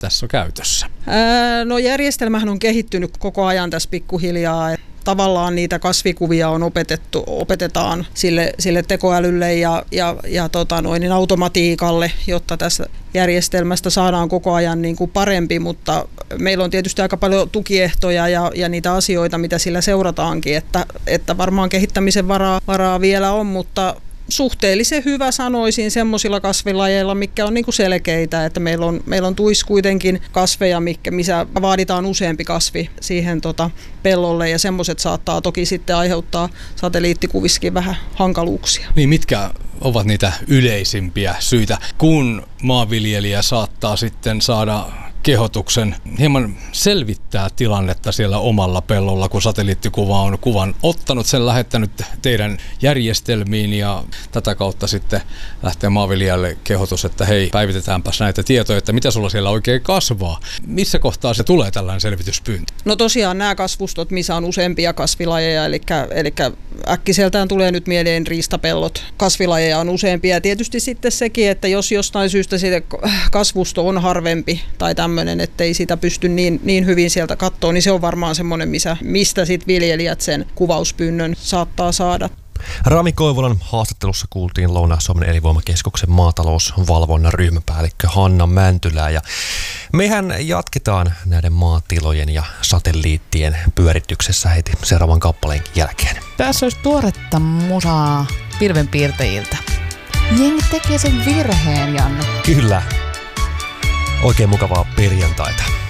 tässä käytössä? No järjestelmähän on kehittynyt koko ajan tässä pikkuhiljaa. Tavallaan niitä kasvikuvia on opetetaan sille tekoälylle ja automatiikalle, jotta tästä järjestelmästä saadaan koko ajan niin kuin parempi, mutta meillä on tietysti aika paljon tukiehtoja ja niitä asioita, mitä sillä seurataankin, että varmaan kehittämisen varaa vielä on, mutta suhteellisen hyvä sanoisin semmoisilla kasvilajeilla, mitkä on niinku selkeitä, että meillä on tuissa kuitenkin kasveja, missä vaaditaan useampi kasvi siihen pellolle ja semmoiset saattaa toki sitten aiheuttaa satelliittikuvissakin vähän hankaluuksia. Niin mitkä ovat niitä yleisimpiä syitä, kun maanviljelijä saattaa sitten saada kehotuksen hieman selvittää tilannetta siellä omalla pellolla, kun satelliittikuva on kuvan ottanut, sen lähettänyt teidän järjestelmiin ja tätä kautta sitten lähtee maanviljelijälle kehotus, että hei, päivitetäänpäs näitä tietoja, että mitä sulla siellä oikein kasvaa. Missä kohtaa se tulee tällainen selvityspyyntö? No tosiaan nämä kasvustot, missä on useampia kasvilajeja, eli äkkiseltään tulee nyt mieleen riistapellot. Kasvilajeja on useampia. Tietysti sitten sekin, että jos jostain syystä se kasvusto on harvempi tai tämmöinen, ettei sitä pysty niin hyvin sieltä katsoa, niin se on varmaan semmoinen, mistä sitten viljelijät sen kuvauspyynnön saattaa saada. Rami Koivulan haastattelussa kuultiin Lounais-Suomen elinvoimakeskuksen maatalousvalvonnan ryhmäpäällikkö Hanna Mäntylää. Ja mehän jatketaan näiden maatilojen ja satelliittien pyörityksessä heti seuraavan kappaleen jälkeen. Tässä olisi tuoretta musaa pilvenpiirtäjiltä. Jengi tekee sen virheen, Janne. Kyllä. Oikein mukavaa perjantaita.